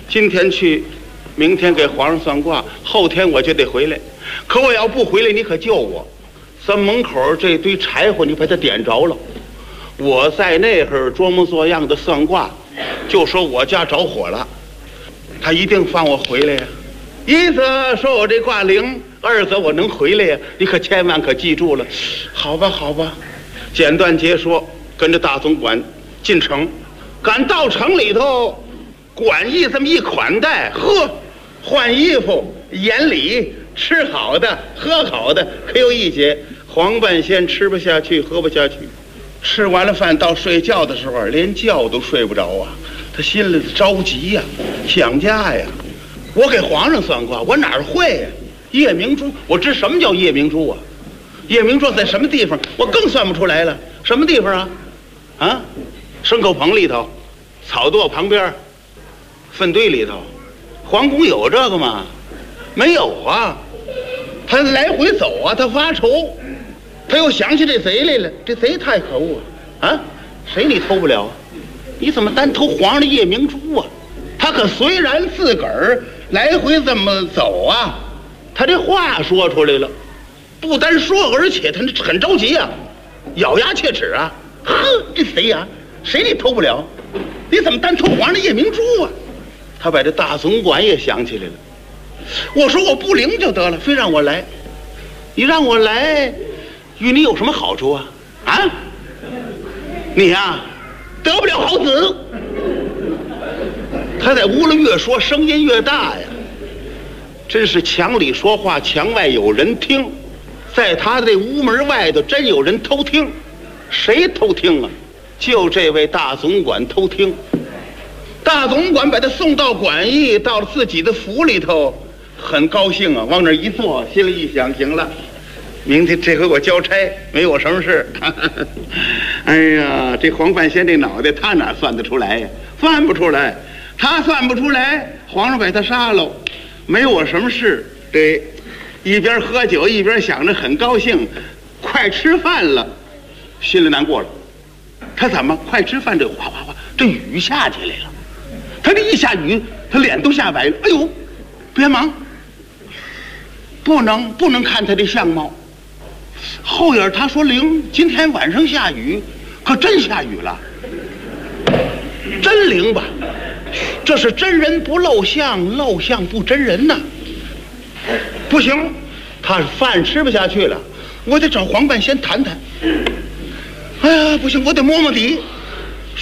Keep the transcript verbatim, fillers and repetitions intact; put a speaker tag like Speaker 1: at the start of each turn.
Speaker 1: 今天去，明天给皇上算卦，后天我就得回来。可我要不回来，你可救我！咱门口这堆柴火，你把它点着了。我在那会儿装模作样的算卦，就说我家着火了，他一定放我回来呀。一则说我这卦灵，二则我能回来呀。你可千万可记住了。好吧，好吧。简短截说，跟着大总管进城，赶到城里头，管驿这么一款待，呵，换衣服、演礼、吃好的、喝好的，可有一节。黄半仙吃不下去，喝不下去，吃完了饭到睡觉的时候，连觉都睡不着啊。他心里着急呀、啊，想家呀。我给皇上算卦，我哪儿会呀、啊？夜明珠，我知什么叫夜明珠啊？夜明珠在什么地方？我更算不出来了。什么地方啊？啊，牲口棚里头，草垛旁边，粪堆里头。皇宫有这个吗？没有啊。他来回走啊，他发愁，他又想起这贼来了。这贼太可恶啊！啊，谁你偷不了啊？你怎么单偷皇上的夜明珠啊？他可虽然自个儿来回这么走啊，他这话说出来了，不单说，而且他很着急啊，咬牙切齿啊。呵，这谁呀、啊？谁你偷不了？你怎么单偷皇上的夜明珠啊？他把这大总管也想起来了。我说我不灵就得了，非让我来，你让我来，与你有什么好处啊？啊，你呀、啊，得不了好子。他在屋里越说，声音越大呀，真是墙里说话，墙外有人听。在他的这屋门外头，真有人偷听。谁偷听啊？就这位大总管偷听。大总管把他送到馆驿，到了自己的府里头，很高兴啊，往那一坐，心里一想，行了，明天这回我交差，没我什么事。哎呀，这黄半仙这脑袋，他哪算得出来呀？算不出来，他算不出来。皇上把他杀了，没我什么事。对，一边喝酒一边想着，很高兴，快吃饭了，心里难过了。他怎么快吃饭？这哗哗哗，这雨下起来了。他这一下雨，他脸都吓白了。哎呦，别忙，不能不能看他这相貌。后眼他说灵，今天晚上下雨，可真下雨了，真灵吧？这是真人不露相，露相不真人呐。不行，他饭吃不下去了，我得找黄半仙谈谈。哎呀，不行，我得摸摸底。